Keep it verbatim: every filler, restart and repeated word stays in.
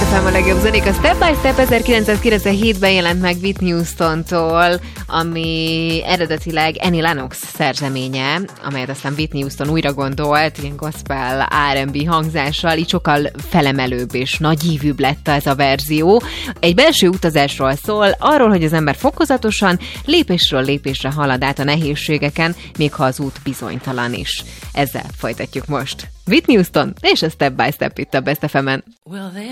ef em a legjobb zenék. A Step by Step ezerkilencszázkilencvenhétben jelent meg Whitney Houstontól, ami eredetileg Annie Lennox szerzeménye, amelyet aztán Whitney Houston újra gondolt, ilyen gospel er and bé hangzással, így sokkal felemelőbb és nagyívűbb lett ez a verzió. Egy belső utazásról szól, arról, hogy az ember fokozatosan, lépésről lépésre halad át a nehézségeken, még ha az út bizonytalan is. Ezzel folytatjuk most. Whitney Houston és a Step by Step itt a Best ef emen.